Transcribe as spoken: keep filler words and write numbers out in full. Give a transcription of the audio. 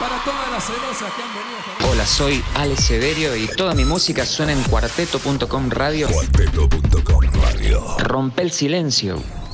para todas las celosas que han venido hasta acá. Hola, soy Ale Severio y toda mi música suena en cuarteto punto com Radio. cuarteto punto com Radio. Rompe el silencio.